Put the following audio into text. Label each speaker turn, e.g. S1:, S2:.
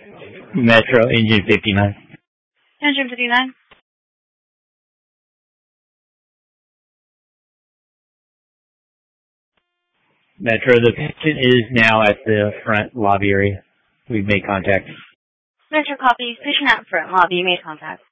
S1: Metro, engine 59.
S2: Engine 59.
S1: Metro, the patient is now at the front lobby area. We've made contact.
S2: Metro copy. Patient out front lobby. You made contact.